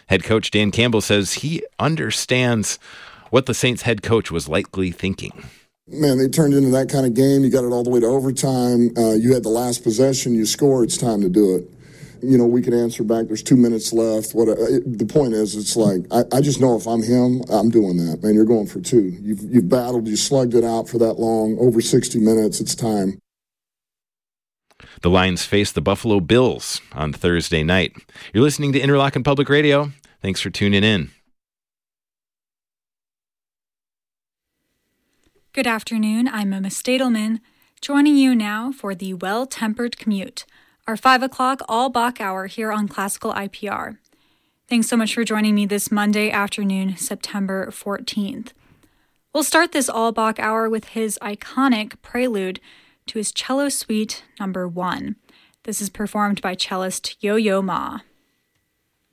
Head coach Dan Campbell says he understands what the Saints head coach was likely thinking. Man, they turned into that kind of game. You got it all the way to overtime. You had the last possession. You score. It's time to do it. We could answer back. There's 2 minutes left. The point is, it's like, I just know if I'm him, I'm doing that. Man, you're going for two. You've battled. You slugged it out for that long, over 60 minutes. It's time. The Lions face the Buffalo Bills on Thursday night. You're listening to Interlochen Public Radio. Thanks for tuning in. Good afternoon. I'm Emma Stadelman, joining you now for the Well-Tempered Commute, our 5 o'clock all-Bach hour here on Classical IPR. Thanks so much for joining me this Monday afternoon, September 14th. We'll start this all-Bach hour with his iconic prelude to his cello suite number 1. This is performed by cellist Yo-Yo Ma.